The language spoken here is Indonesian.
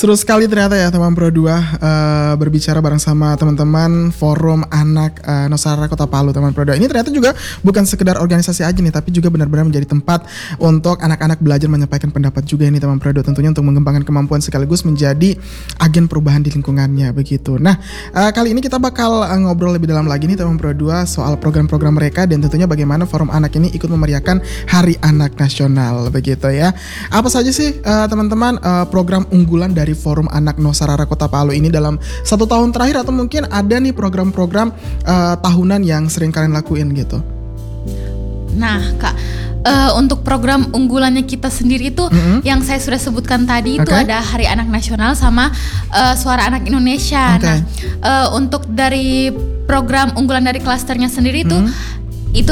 Seru sekali ternyata ya teman Pro 2 berbicara bareng sama teman-teman Forum Anak Nusantara Kota Palu teman Pro 2. Ini ternyata juga bukan sekedar organisasi aja nih, tapi juga benar-benar menjadi tempat untuk anak-anak belajar menyampaikan pendapat juga ini teman Pro 2, tentunya untuk mengembangkan kemampuan sekaligus menjadi agen perubahan di lingkungannya begitu. Nah, kali ini kita bakal ngobrol lebih dalam lagi nih teman Pro 2 soal program-program mereka dan tentunya bagaimana Forum Anak ini ikut memeriahkan Hari Anak Nasional begitu ya. Apa saja sih teman-teman program unggulan dari Forum Anak Nusantara Kota Palu ini dalam 1 tahun terakhir, atau mungkin ada nih program-program tahunan yang sering kalian lakuin gitu? Nah Kak, untuk program unggulannya kita sendiri itu yang saya sudah sebutkan tadi itu ada Hari Anak Nasional sama Suara Anak Indonesia. Nah untuk dari program unggulan dari klasternya sendiri itu